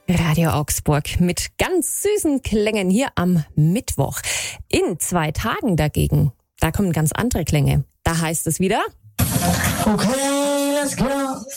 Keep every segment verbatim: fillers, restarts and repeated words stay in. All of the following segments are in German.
Radio Augsburg mit ganz süßen Klängen hier am Mittwoch. In zwei Tagen dagegen, da kommen ganz andere Klänge. Da heißt es wieder: Okay, let's go.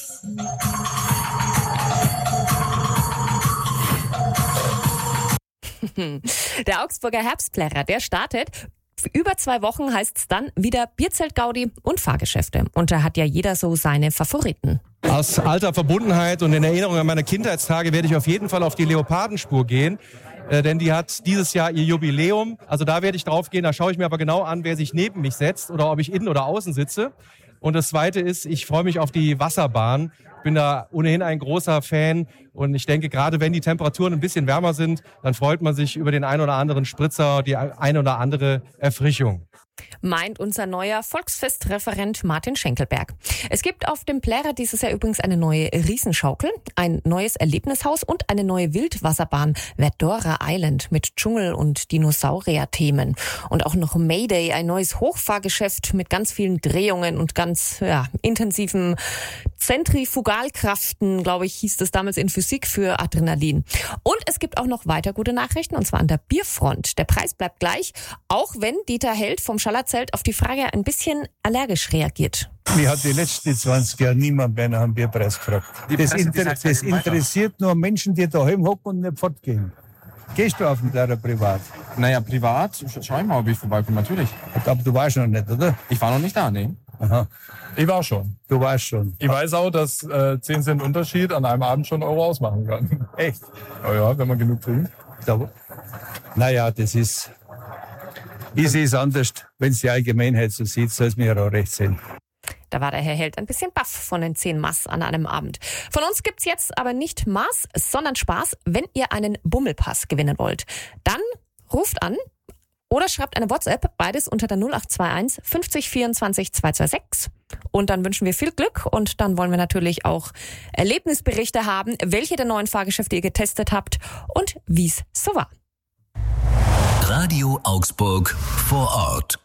Der Augsburger Herbstplärrer, der startet. Über zwei Wochen heißt es dann wieder Bierzelt-Gaudi und Fahrgeschäfte. Und da hat ja jeder so seine Favoriten. Aus alter Verbundenheit und in Erinnerung an meine Kindheitstage werde ich auf jeden Fall auf die Leopardenspur gehen. Äh, denn die hat dieses Jahr ihr Jubiläum. Also da werde ich drauf gehen. Da schaue ich mir aber genau an, wer sich neben mich setzt oder ob ich innen oder außen sitze. Und das Zweite ist, ich freue mich auf die Wasserbahn. Ich bin da ohnehin ein großer Fan. Und ich denke, gerade wenn die Temperaturen ein bisschen wärmer sind, dann freut man sich über den ein oder anderen Spritzer, die ein oder andere Erfrischung. Meint unser neuer Volksfestreferent Martin Schenkelberg. Es gibt auf dem Plärrer dieses Jahr übrigens eine neue Riesenschaukel, ein neues Erlebnishaus und eine neue Wildwasserbahn, Verdora Island, mit Dschungel- und Dinosaurier-Themen. Und auch noch Mayday, ein neues Hochfahrgeschäft mit ganz vielen Drehungen und ganz ja, intensiven Zentrifugalkraften, glaube ich, hieß das damals in Physik für Adrenalin. Und es gibt auch noch weiter gute Nachrichten, und zwar an der Bierfront. Der Preis bleibt gleich, auch wenn Dieter Held vom Schallerzelt auf die Frage ein bisschen allergisch reagiert. Mich hat die letzten zwanzig Jahre niemand mehr nach dem Bierpreis gefragt. Die Das, Presse, inter die das interessiert nur Menschen, die daheim hocken und nicht fortgehen. Gehst du auf den Plärrer privat? Naja, privat, sch- schau ich mal, ob ich vorbeikomme, natürlich. Aber du warst noch nicht, oder? Ich war noch nicht da, nee. Aha. Ich war schon. Du warst schon. Ich weiß auch, dass äh, zehn Cent Unterschied an einem Abend schon einen Euro ausmachen kann. Echt? Ja, ja, wenn man genug trinkt. Da, naja, das ist... Ich sehe es anders. Wenn es die Allgemeinheit so sieht, soll es mir auch recht sein. Da war der Herr Held ein bisschen baff von den zehn Maß an einem Abend. Von uns gibt's jetzt aber nicht Maß, sondern Spaß. Wenn ihr einen Bummelpass gewinnen wollt, dann ruft an oder schreibt eine WhatsApp, beides unter der null acht zwei eins fünfzig vierundzwanzig zweihundertsechsundzwanzig. Und dann wünschen wir viel Glück und dann wollen wir natürlich auch Erlebnisberichte haben, welche der neuen Fahrgeschäfte ihr getestet habt und wie es so war. Radio Augsburg vor Ort.